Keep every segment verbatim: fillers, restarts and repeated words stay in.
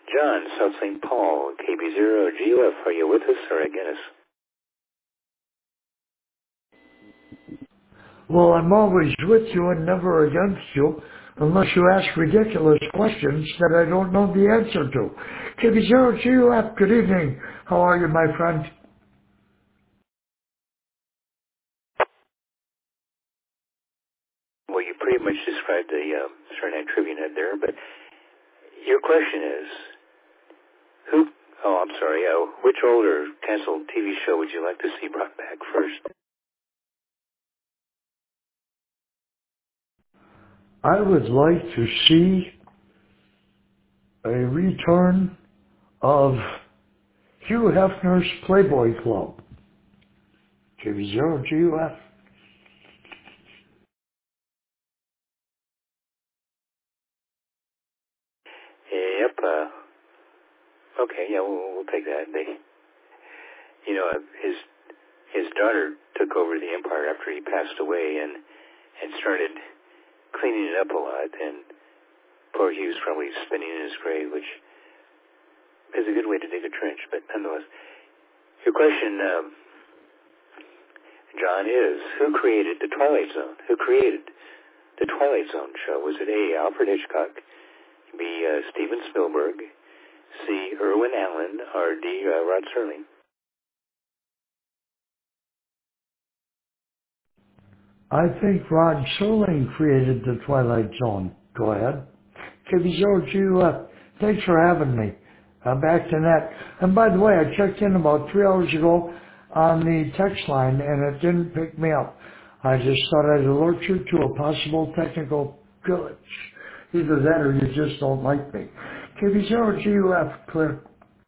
John, South Saint Paul, K B zero G U F, are you with us or against us? Well, I'm always with you and never against you, unless you ask ridiculous questions that I don't know the answer to. K B zero G U F, good evening. How are you, my friend? Well, you pretty much described the uh, Starnet Trivia Net there, but your question is, who, oh, I'm sorry, uh, which old or canceled T V show would you like to see brought back first? I would like to see a return of Hugh Hefner's Playboy Club. K B zero G U F. Yep, uh, okay, yeah, we'll, we'll take that. They, you know, uh, his his daughter took over the empire after he passed away and, and started cleaning it up a lot, and poor Hugh's probably spinning in his grave, which is a good way to dig a trench, but nonetheless. Your question, um, John, is who created The Twilight Zone? Who created The Twilight Zone show? Was it A, Alfred Hitchcock, B, uh, Steven Spielberg, C, Irwin Allen, or D, uh, Rod Serling? I think Rod Serling created the Twilight Zone. Go ahead. K B zero G U F, thanks for having me. I'm back to net. And by the way, I checked in about three hours ago on the text line and it didn't pick me up. I just thought I'd alert you to a possible technical glitch. Either that or you just don't like me. K B zero G U F, clear.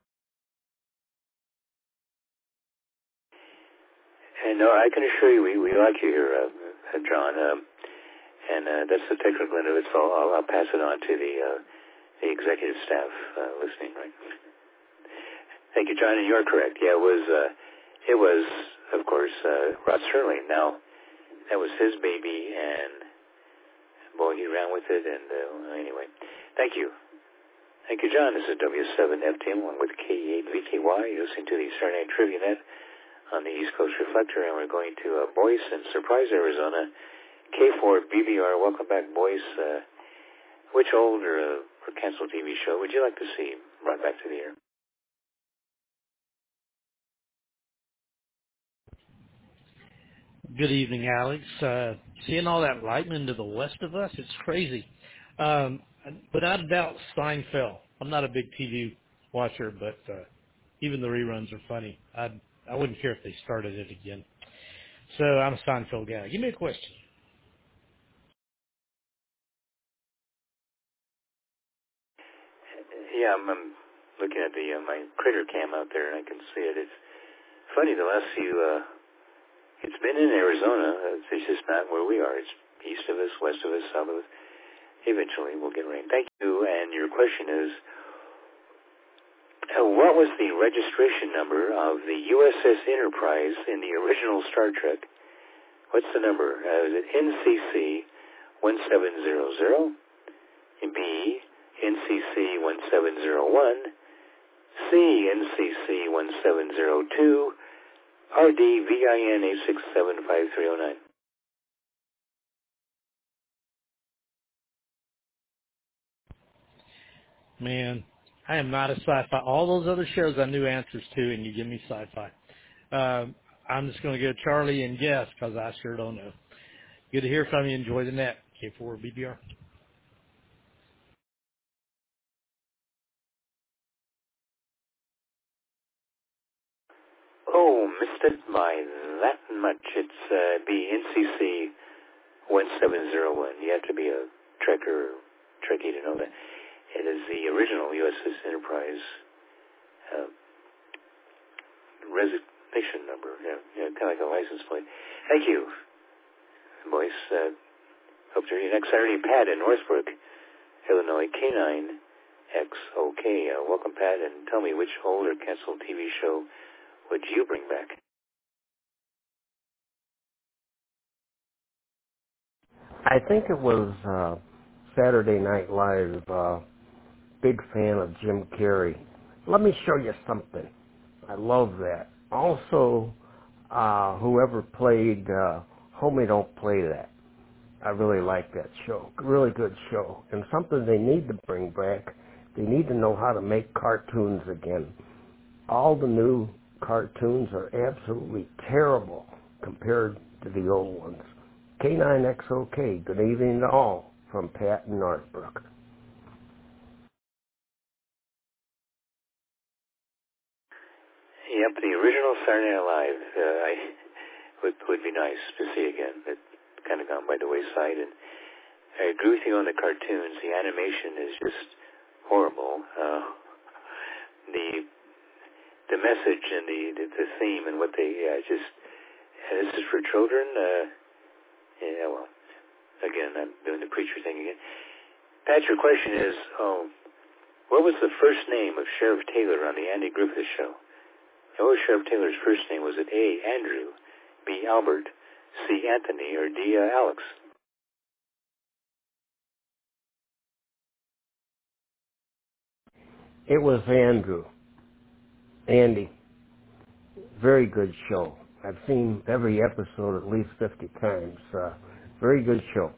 And no, I can assure you we, we like you here, uh, uh, John. Um, and uh, that's the technical end of it, so I'll, I'll pass it on to the uh, the executive staff uh, listening, right? Thank you, John, and you're correct. Yeah, it was, uh, it was, of course, uh, Rod Serling. Now, that was his baby, and boy, he ran with it, and uh, anyway. Thank you. Thank you, John. This is W seven F T M along with K eight V K Y. You're listening to the Starnet Trivia Net on the East Coast Reflector, and we're going to uh, Boyce in Surprise, Arizona. K four B B R. Welcome back, Boyce. Uh, which old or, uh, or canceled T V show would you like to see brought back to the air? Good evening, Alex. Uh, seeing all that lightning to the west of us, it's crazy. Um, without a doubt, Seinfeld. I'm not a big T V watcher, but uh, even the reruns are funny. I'd, I wouldn't care if they started it again. So I'm a Seinfeld guy. Give me a question. Yeah, I'm, I'm looking at the uh, my critter cam out there, and I can see it. It's funny. The last few, uh, it's been in Arizona. Uh, It's just not where we are. It's east of us, west of us, south of us. Eventually, we'll get rain. Thank you. And your question is, uh, what was the registration number of the U S S Enterprise in the original Star Trek? What's the number? Uh, is it N C C one seven zero zero? B, N C C one seven zero one, C, N C C one seven zero two, or D, V I N eight six seven five three zero nine. Man, I am not a sci-fi. All those other shows I knew answers to, and you give me sci-fi. Um, I'm just going to go Charlie and guess because I sure don't know. Good to hear from you. Enjoy the net. K four B B R. Oh, missed it by that much. It's uh, B, N C C one seven zero one. You have to be a Trekker or Trekkie to know that. It is the original U S S Enterprise uh, resignation number. Yeah, yeah, kind of like a license plate. Thank you, boys. Uh, hope to hear you next Saturday. Pat in Northbrook, Illinois, K nine X O K. Uh, welcome, Pat, and tell me which old or canceled T V show would you bring back? I think it was uh, Saturday Night Live, uh, big fan of Jim Carrey. Let me show you something. I love that. Also, uh, whoever played uh, Homie Don't Play That. I really like that show. Really good show. And something they need to bring back, they need to know how to make cartoons again. All the new cartoons are absolutely terrible compared to the old ones. K nine X O K, good evening to all, from Pat in Northbrook. Yep, the original Saturday Night Live uh, I, would would be nice to see again. It kind of gone by the wayside, and I agree with you on the cartoons. The animation is just horrible. Uh, the the message and the, the the theme and what they uh, just uh, this is for children. Uh, yeah, well, again, I'm doing the preacher thing again. Pat, your question is, oh, what was the first name of Sheriff Taylor on the Andy Griffith Show? What was Sheriff Taylor's first name? Was it A, Andrew, B, Albert, C, Anthony, or D, uh, Alex? It was Andrew. Andy. Very good show. I've seen every episode at least fifty times. Uh, very good show.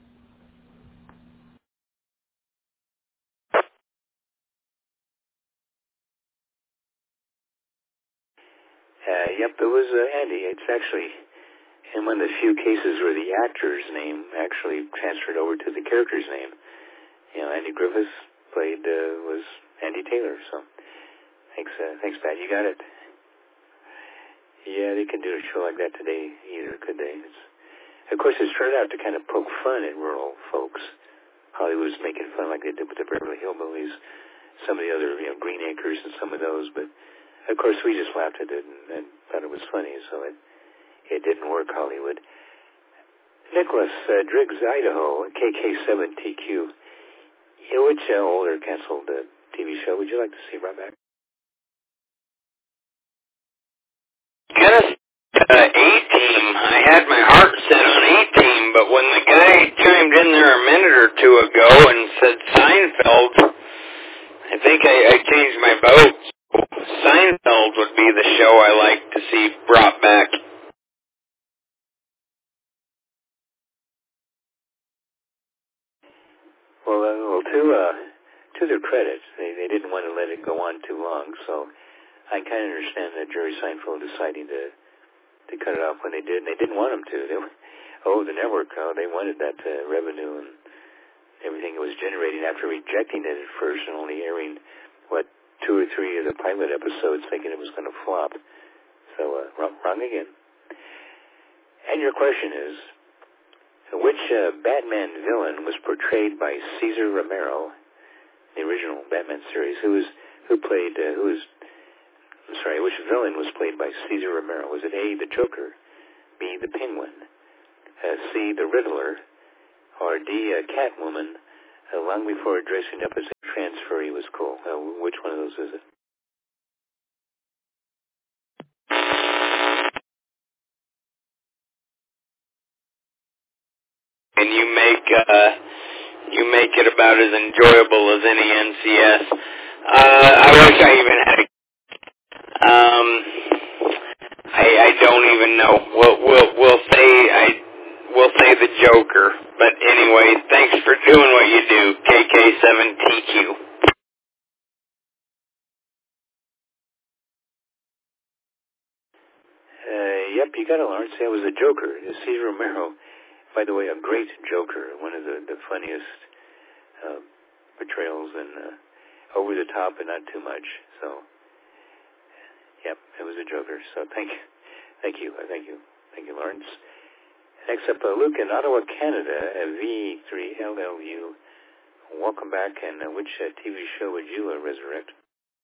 Uh, yep, it was uh, Andy. It's actually in one of the few cases where the actor's name actually transferred over to the character's name. You know, Andy Griffith played, uh, was Andy Taylor, so thanks, uh, thanks, Pat. You got it. Yeah, they can do a show like that today either, could they? It's, of course, it started out to kind of poke fun at rural folks. Hollywood was making fun like they did with the Beverly Hillbillies, some of the other, you know, Green Acres and some of those, but of course, we just laughed at it and, and thought it was funny, so it it didn't work, Hollywood. Nicholas, uh, Driggs, Idaho, K K seven T Q. Yeah, which uh, older canceled uh, T V show would you like to see brought back? Yes, uh, A-Team. I had my heart set on A-Team, but when the guy chimed in there a minute or two ago and said Seinfeld, I think I, I changed my vote. Seinfeld would be the show I like to see brought back. Well, uh, well, to uh, to their credit, they they didn't want to let it go on too long, so I kind of understand that Jerry Seinfeld deciding to to cut it off when they did. And they didn't want him to. They, oh, the network, oh, they wanted that uh, revenue and everything it was generating after rejecting it at first and only airing what two or three of the pilot episodes, thinking it was going to flop. So uh, wrong, wrong again. And your question is, which uh, Batman villain was portrayed by Cesar Romero, the original Batman series? Who was who played? Uh, who was? I'm sorry. Which villain was played by Cesar Romero? Was it A, the Joker, B, the Penguin, uh, C, the Riddler, or D, uh, Catwoman? Uh, long before dressing up as a transfer, he was cool. Uh, which one of those is it? And you make uh, you make it about as enjoyable as any N C S. Uh, I wish I even had a. Um, I I don't even know. We'll we'll we'll say I we'll say the Joker. But anyway, thanks for doing what you do, K K seven T Q. Uh, yep, you got it, Lawrence. That was the Joker. Cesar Romero, by the way, a great Joker. One of the, the funniest uh, portrayals, and uh, over the top and not too much. So, yep, it was a Joker. So thank you. Thank you. Thank you. Thank you, Lawrence. Next up, uh, Luke in Ottawa, Canada, uh, V three L L U. Welcome back, and uh, which uh, T V show would you uh, resurrect?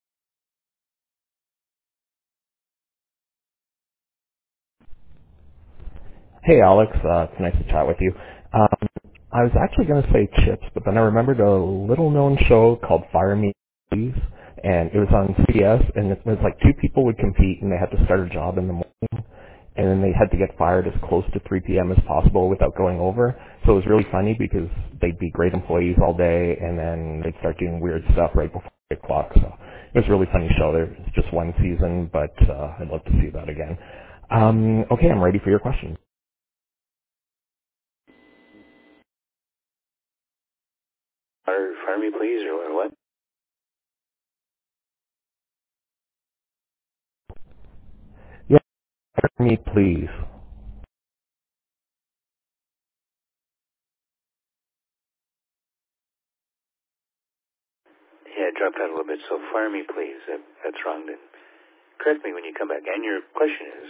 Hey, Alex. Uh, it's nice to chat with you. Um, I was actually going to say Chips, but then I remembered a little-known show called Fire Me, Please, and it was on C B S, and it was like two people would compete, and they had to start a job in the morning. and then they had to get fired as close to three p.m. as possible without going over. So it was really funny because they'd be great employees all day, and then they'd start doing weird stuff right before eight o'clock. So it was a really funny show. There was just one season, but uh, I'd love to see that again. Um, okay, I'm ready for your question. Fire, fire me, please, or what? Yeah, fire me, please. Yeah, it dropped out a little bit, so fire me, please. That, that's wrong, then. Correct me when you come back. And your question is,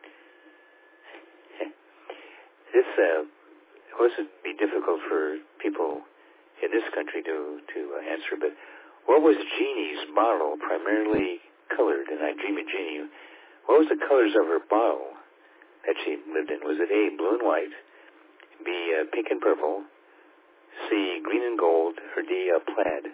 this uh, wasn't be difficult for people in this country to to uh, answer, but what was Jeannie's bottle primarily colored? And I dream of Jeannie. What was the colors of her bottle that she lived in? Was it A, blue and white, B, uh, pink and purple, C, green and gold, or D, uh, plaid?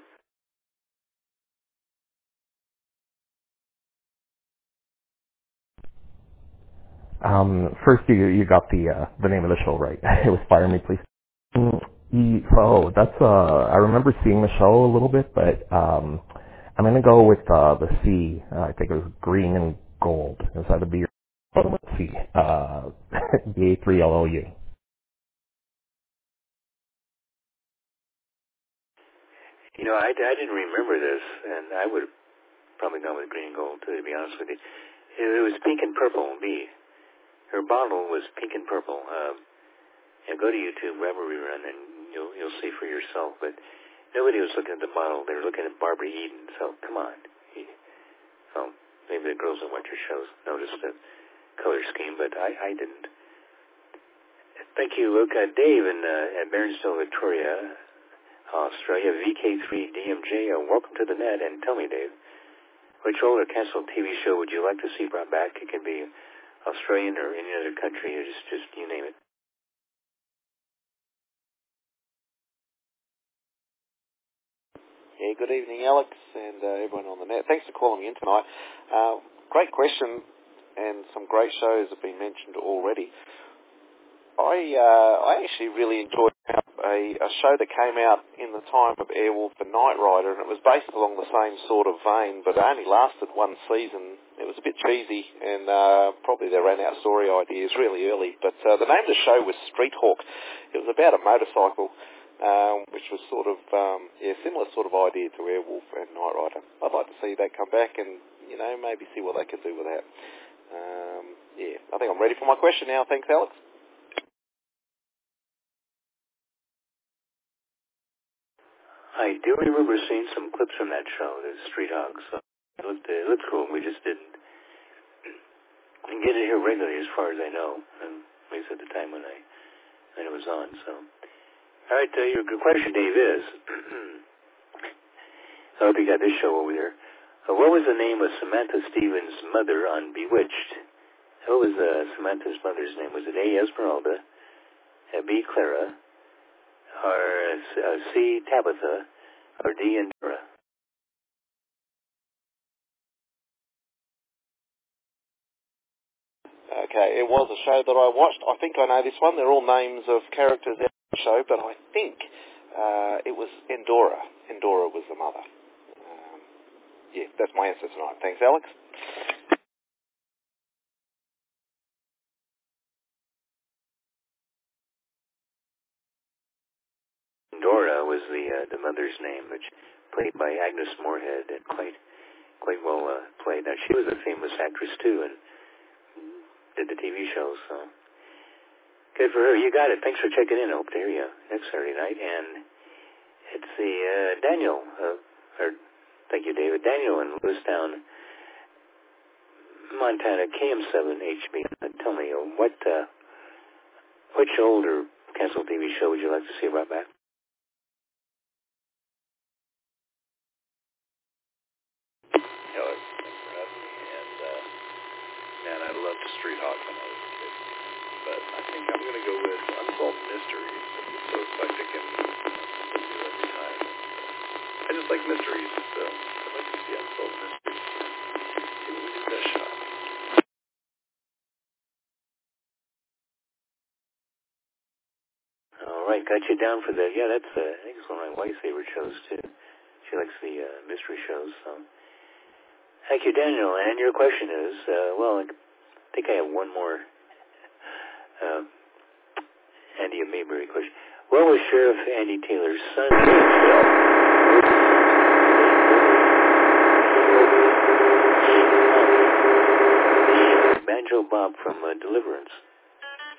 Um, first, you you got the uh, the name of the show right. It was Fire Me, Please. Mm, e- So that's uh, I remember seeing the show a little bit, but um, I'm gonna go with uh, the C. Uh, I think it was green and gold. Is that a B or C? Uh, B A three L O U. You know, I, I didn't remember this, and I would have probably gone with green and gold, too, to be honest with you. It was pink and purple, B. Her bottle was pink and purple. Um, and go to YouTube, grab a rerun, and you'll you'll see for yourself. But nobody was looking at the bottle; they were looking at Barbara Eden. So come on. Well, maybe the girls that watch your shows noticed the color scheme, but I, I didn't. Thank you, Luke. Uh, Dave in uh, at Bairnsdale, Victoria, Australia, V K three D M J. Uh, welcome to the net, and tell me, Dave, which old or canceled T V show would you like to see brought back? It can be Australian or any other country, or just, just you name it. Yeah, good evening, Alex, and uh, everyone on the net. Thanks for calling me in tonight. Uh, great question, and some great shows have been mentioned already. I uh, I actually really enjoyed a, a show that came out in the time of Airwolf and Knight Rider, and it was based along the same sort of vein, but it only lasted one season. It was a bit cheesy, and uh, probably they ran out of story ideas really early. But uh, the name of the show was Street Hawk. It was about a motorcycle, um, which was sort of um, yeah similar sort of idea to Airwolf and Knight Rider. I'd like to see that come back, and you know maybe see what they can do with that. Um, yeah, I think I'm ready for my question now. Thanks, Alex. I do remember seeing some clips from that show, the Street Hawks. So it looked, it looked cool. We just didn't get it here regularly, as far as I know, and at least at the time when I when it was on. So, all right, uh, your good question, Dave, is I hope you got this show over there. Uh, what was the name of Samantha Stevens' mother on Bewitched? What was uh, Samantha's mother's name? Was it A, Esmeralda, uh, B, Clara, or uh, C, Tabitha, or D, Indira? Okay, it was a show that I watched. I think I know this one. They're all names of characters in the show, but I think uh, it was Endora. Endora was the mother. Um, yeah, that's my answer tonight. Thanks, Alex. Dora was the uh, the mother's name, which played by Agnes Moorehead, and quite quite well uh, played. Now she was a famous actress too, and did the T V shows. So good for her. You got it. Thanks for checking in. I hope to hear you next Saturday night. And it's the uh, Daniel, uh, or thank you, David. Daniel in Lewistown, Montana, K M seven H B. Tell me, uh, what uh, which old or canceled T V show would you like to see brought back? Hello, thanks for having me. And uh, man, I loved Street Hawk when I was a kid. But I think I'm going to go with Unsolved Mysteries. It's so eclectic and something new every time. I just like mysteries, so I'd like to see Unsolved Mysteries. See what we give that a shot. got you down for the, yeah, that's, uh, I think it's one of my wife's favorite shows, too. She likes the uh, mystery shows, so. Thank you, Daniel. And your question is, uh, well, I think I have one more uh, Andy and Mayberry question. What was Sheriff Andy Taylor's son the Banjo Bob from uh, Deliverance?